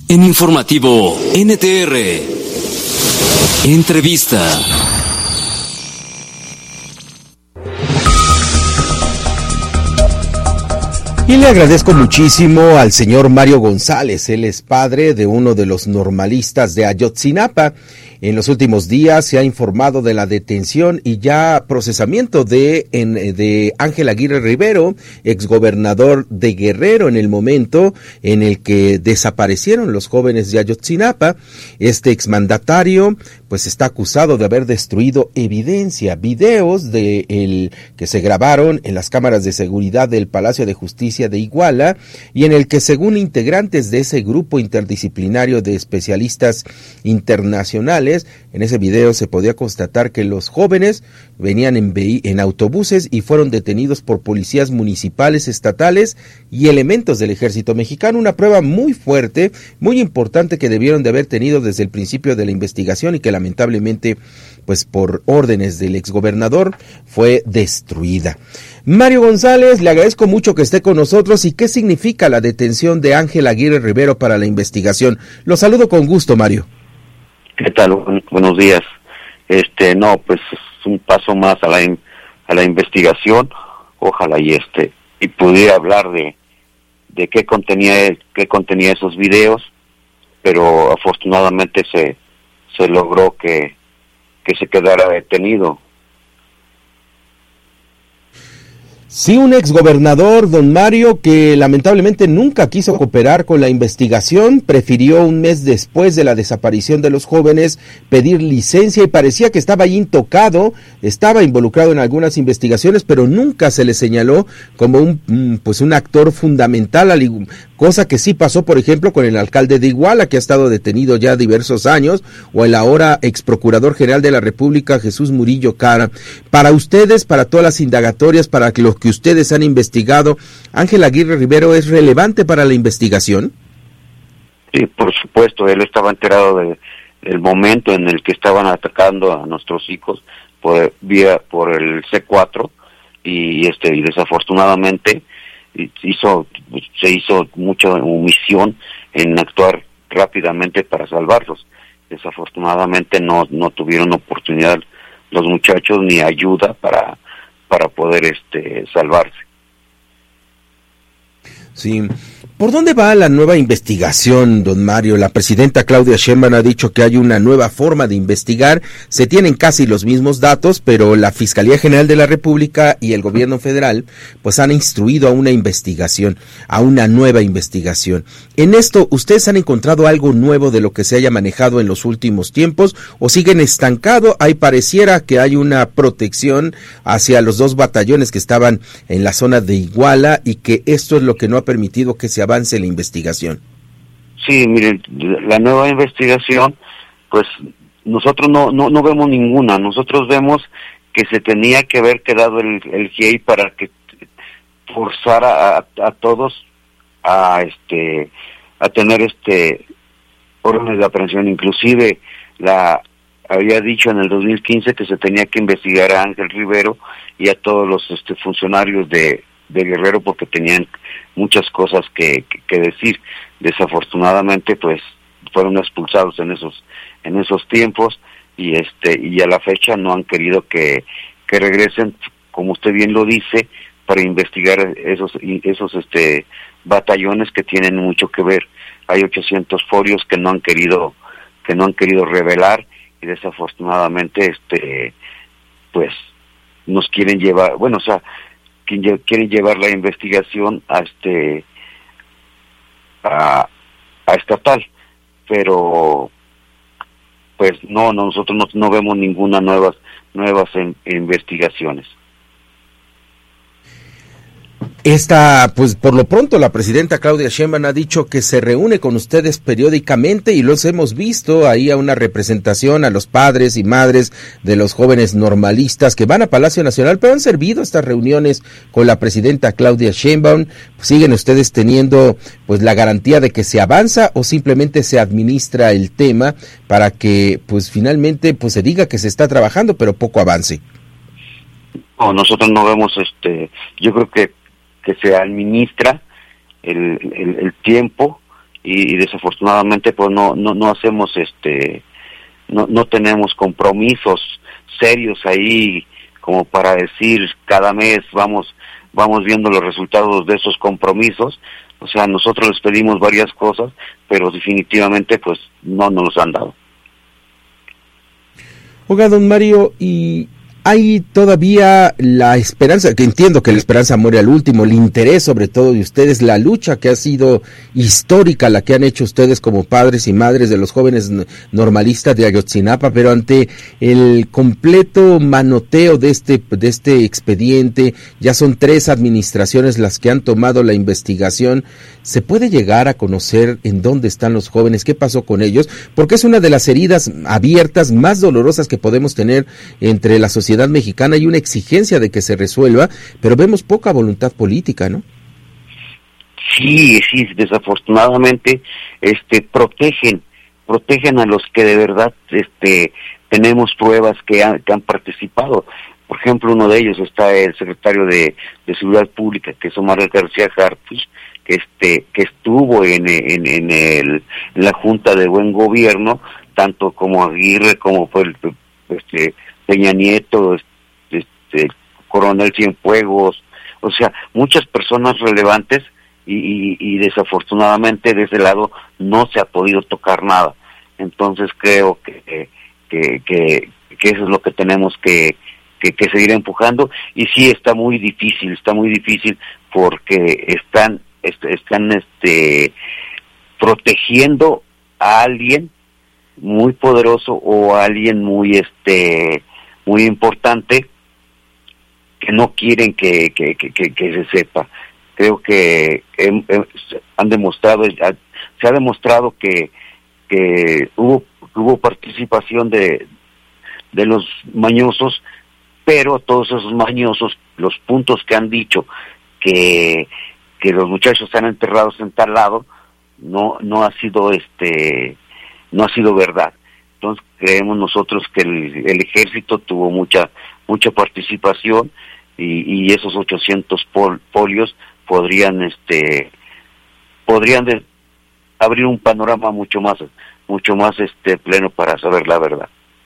En Informativo NTR, entrevista. Y le agradezco muchísimo al señor Mario González. Él es padre de uno de los normalistas de Ayotzinapa. En los últimos días se ha informado de la detención y ya procesamiento de Ángel Aguirre Rivero, exgobernador de Guerrero, en el momento en el que desaparecieron los jóvenes de Ayotzinapa. Este exmandatario pues está acusado de haber destruido evidencia, videos que se grabaron en las cámaras de seguridad del Palacio de Justicia de Iguala, y en el que, según integrantes de ese grupo interdisciplinario de especialistas internacionales, en ese video se podía constatar que los jóvenes venían en autobuses y fueron detenidos por policías municipales, estatales y elementos del ejército mexicano. Una prueba muy fuerte, muy importante, que debieron de haber tenido desde el principio de la investigación y que lamentablemente, pues por órdenes del exgobernador, fue destruida. Mario González, le agradezco mucho que esté con nosotros. ¿Y qué significa la detención de Ángel Aguirre Rivero para la investigación? Lo saludo con gusto, Mario. ¿Qué tal? Buenos días. No, pues es un paso más a la investigación. Ojalá y pudiera hablar de qué contenía esos videos, pero afortunadamente se logró que se quedara detenido. Sí, un exgobernador, don Mario, que lamentablemente nunca quiso cooperar con la investigación, prefirió un mes después de la desaparición de los jóvenes pedir licencia y parecía que estaba ahí intocado, estaba involucrado en algunas investigaciones, pero nunca se le señaló como un actor fundamental, cosa que sí pasó, por ejemplo, con el alcalde de Iguala, que ha estado detenido ya diversos años, o el ahora exprocurador general de la República, Jesús Murillo Cara. Para ustedes, para todas las indagatorias, para los que ustedes han investigado, ¿Ángel Aguirre Rivero es relevante para la investigación? Sí, por supuesto, él estaba enterado del momento en el que estaban atacando a nuestros hijos por el C4 y desafortunadamente se hizo mucha omisión en actuar rápidamente para salvarlos. Desafortunadamente no tuvieron oportunidad los muchachos ni ayuda para poder salvarse. Sí. ¿Por dónde va la nueva investigación, don Mario? La presidenta Claudia Sheinbaum ha dicho que hay una nueva forma de investigar. Se tienen casi los mismos datos, pero la Fiscalía General de la República y el gobierno federal pues han instruido a una investigación, a una nueva investigación. En esto, ¿ustedes han encontrado algo nuevo de lo que se haya manejado en los últimos tiempos o siguen estancado? Ahí pareciera que hay una protección hacia los dos batallones que estaban en la zona de Iguala y que esto es lo que no ha permitido que se avance la investigación. Sí, miren, la nueva investigación, pues nosotros no vemos ninguna. Nosotros vemos que se tenía que haber quedado el GIEI para que forzara a todos a tener órdenes de aprehensión. Inclusive había dicho en el 2015 que se tenía que investigar a Ángel Rivero y a todos los funcionarios de Guerrero porque tenían muchas cosas que decir. Desafortunadamente pues fueron expulsados en esos tiempos y a la fecha no han querido que regresen, como usted bien lo dice, para investigar esos batallones que tienen mucho que ver. Hay 800 folios que no han querido revelar y desafortunadamente pues nos quieren llevar, quieren llevar la investigación a estatal, pero pues nosotros no vemos ninguna nuevas investigaciones. Pues por lo pronto la presidenta Claudia Sheinbaum ha dicho que se reúne con ustedes periódicamente y los hemos visto ahí a una representación a los padres y madres de los jóvenes normalistas que van a Palacio Nacional, pero han servido estas reuniones con la presidenta Claudia Sheinbaum. ¿Siguen ustedes teniendo pues la garantía de que se avanza o simplemente se administra el tema para que pues finalmente pues se diga que se está trabajando pero poco avance? No, nosotros no vemos yo creo que se administra el tiempo y desafortunadamente pues no hacemos no tenemos compromisos serios ahí como para decir cada mes vamos viendo los resultados de esos compromisos. O sea, nosotros les pedimos varias cosas, pero definitivamente pues no nos los han dado. Oiga, don Mario, y hay todavía la esperanza, que entiendo que la esperanza muere al último, el interés sobre todo de ustedes, la lucha que ha sido histórica, la que han hecho ustedes como padres y madres de los jóvenes normalistas de Ayotzinapa, pero ante el completo manoteo de este expediente, ya son 3 administraciones las que han tomado la investigación. ¿Se puede llegar a conocer en dónde están los jóvenes? ¿Qué pasó con ellos? Porque es una de las heridas abiertas más dolorosas que podemos tener entre la sociedad mexicana. Hay una exigencia de que se resuelva, pero vemos poca voluntad política, ¿no? Sí, desafortunadamente protegen a los que de verdad tenemos pruebas que han participado. Por ejemplo, uno de ellos está el secretario de Seguridad Pública, que es Omar García Harfuch, que estuvo en la Junta de Buen Gobierno, tanto como Aguirre, como Peña Nieto, Coronel Cienfuegos, o sea, muchas personas relevantes, y desafortunadamente de ese lado no se ha podido tocar nada. Entonces creo que eso es lo que tenemos que seguir empujando, y sí está muy difícil porque están protegiendo a alguien muy poderoso o a alguien muy importante que no quieren que se sepa. Creo que se ha demostrado que hubo participación de los mañosos, pero todos esos mañosos, los puntos que han dicho que los muchachos están enterrados en tal lado, no ha sido verdad. Entonces creemos nosotros que el ejército tuvo mucha participación, y esos 800 folios podrían abrir un panorama mucho más pleno para saber la verdad.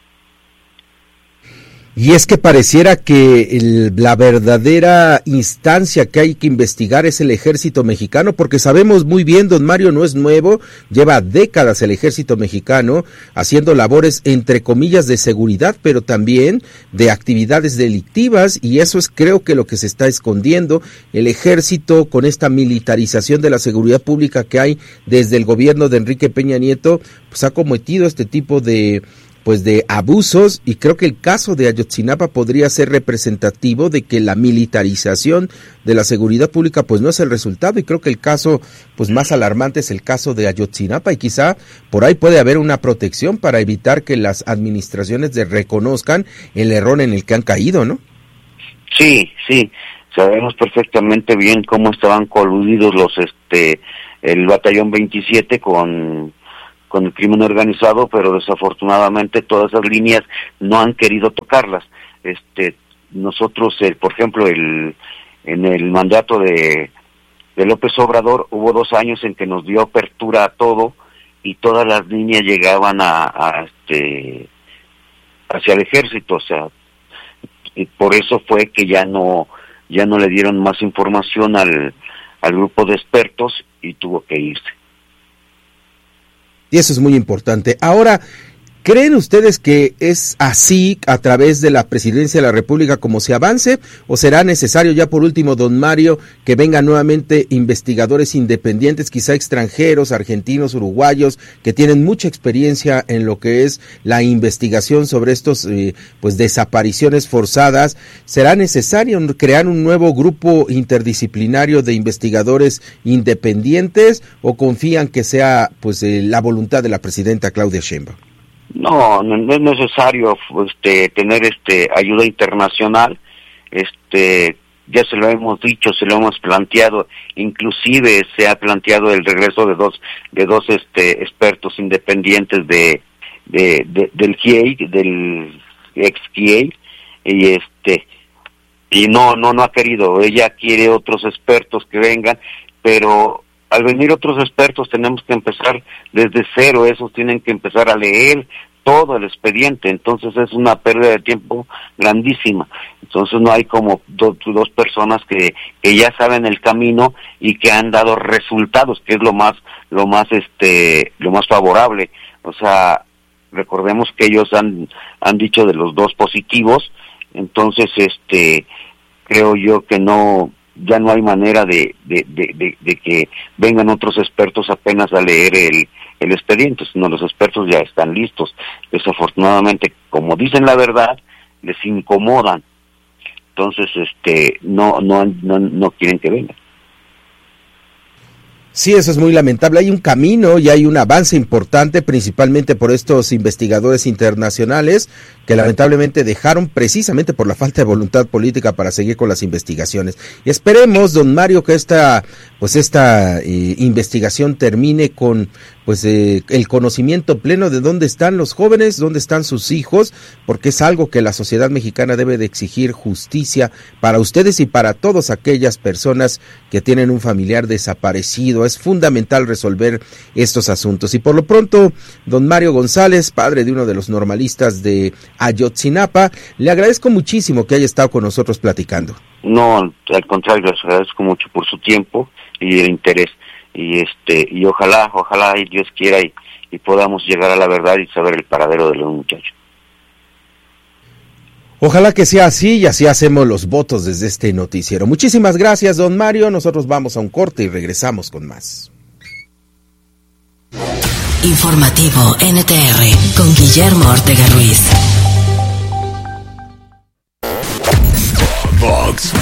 Y es que pareciera que la verdadera instancia que hay que investigar es el ejército mexicano, porque sabemos muy bien, don Mario, no es nuevo, lleva décadas el ejército mexicano haciendo labores entre comillas de seguridad, pero también de actividades delictivas, y eso es creo que lo que se está escondiendo. El ejército, con esta militarización de la seguridad pública que hay desde el gobierno de Enrique Peña Nieto, pues ha cometido este tipo de abusos, y creo que el caso de Ayotzinapa podría ser representativo de que la militarización de la seguridad pública pues no es el resultado, y creo que el caso pues más alarmante es el caso de Ayotzinapa, y quizá por ahí puede haber una protección para evitar que las administraciones reconozcan el error en el que han caído, ¿no? Sí, sabemos perfectamente bien cómo estaban coludidos el batallón 27 con el crimen organizado, pero desafortunadamente todas esas líneas no han querido tocarlas. Nosotros, por ejemplo, en el mandato de López Obrador hubo 2 años en que nos dio apertura a todo, y todas las líneas llegaban hacia el ejército, o sea, y por eso fue que ya no le dieron más información al grupo de expertos y tuvo que irse. Y eso es muy importante. Ahora, ¿creen ustedes que es así a través de la presidencia de la República como se avance? ¿O será necesario ya por último, don Mario, que vengan nuevamente investigadores independientes, quizá extranjeros, argentinos, uruguayos, que tienen mucha experiencia en lo que es la investigación sobre estos desapariciones forzadas? ¿Será necesario crear un nuevo grupo interdisciplinario de investigadores independientes, o confían que sea la voluntad de la presidenta Claudia Sheinbaum? No es necesario tener ayuda internacional. Ya se lo hemos dicho, se lo hemos planteado, inclusive se ha planteado el regreso de dos expertos independientes del GIEI, del ex GIEI, y no ha querido. Ella quiere otros expertos que vengan, pero al venir otros expertos tenemos que empezar desde cero, esos tienen que empezar a leer todo el expediente, entonces es una pérdida de tiempo grandísima. Entonces no hay como dos personas que ya saben el camino y que han dado resultados, que es lo más favorable. O sea, recordemos que ellos han dicho de los 2 positivos, entonces creo yo que ya no hay manera de que vengan otros expertos apenas a leer el expediente, sino los expertos ya están listos. Desafortunadamente, como dicen la verdad, les incomodan. Entonces, no quieren que vengan. Sí, eso es muy lamentable. Hay un camino y hay un avance importante, principalmente por estos investigadores internacionales que lamentablemente dejaron precisamente por la falta de voluntad política para seguir con las investigaciones. Y esperemos, don Mario, que esta investigación termine con el conocimiento pleno de dónde están los jóvenes, dónde están sus hijos, porque es algo que la sociedad mexicana debe de exigir justicia para ustedes y para todas aquellas personas que tienen un familiar desaparecido. Es fundamental resolver estos asuntos. Y por lo pronto, don Mario González, padre de uno de los normalistas de Ayotzinapa, le agradezco muchísimo que haya estado con nosotros platicando. No, al contrario, les agradezco mucho por su tiempo y el interés. Y ojalá y Dios quiera y podamos llegar a la verdad y saber el paradero de los muchachos. Ojalá que sea así y así hacemos los votos desde este noticiero. Muchísimas gracias, don Mario. Nosotros vamos a un corte y regresamos con más. Informativo NTR con Guillermo Ortega Ruiz. Vox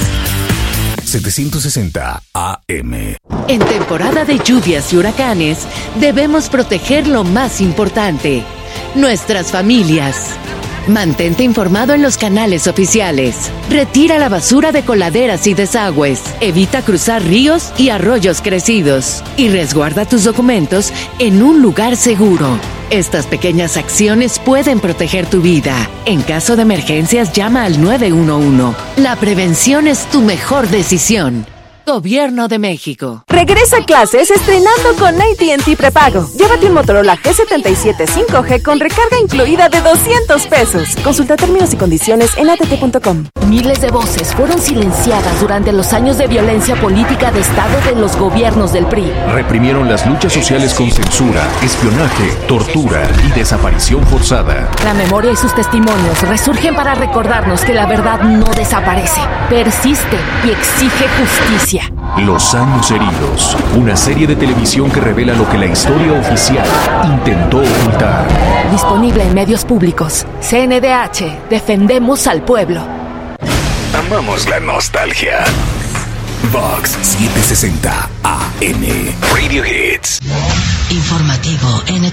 760 AM. En temporada de lluvias y huracanes, debemos proteger lo más importante, nuestras familias. Mantente informado en los canales oficiales. Retira la basura de coladeras y desagües. Evita cruzar ríos y arroyos crecidos. Y resguarda tus documentos en un lugar seguro. Estas pequeñas acciones pueden proteger tu vida. En caso de emergencias, llama al 911. La prevención es tu mejor decisión. Gobierno de México. Regresa a clases estrenando con AT&T Prepago. Llévate un Motorola G77 5G con recarga incluida de $200. Consulta términos y condiciones en att.com. Miles de voces fueron silenciadas durante los años de violencia política de Estado de los gobiernos del PRI. Reprimieron las luchas sociales con censura, espionaje, tortura y desaparición forzada. La memoria y sus testimonios resurgen para recordarnos que la verdad no desaparece, persiste y exige justicia. Los años heridos, una serie de televisión que revela lo que la historia oficial intentó ocultar. Disponible en medios públicos. CNDH, defendemos al pueblo. Amamos la nostalgia. Vox 760 AM. Radio Hits. Informativo NTR.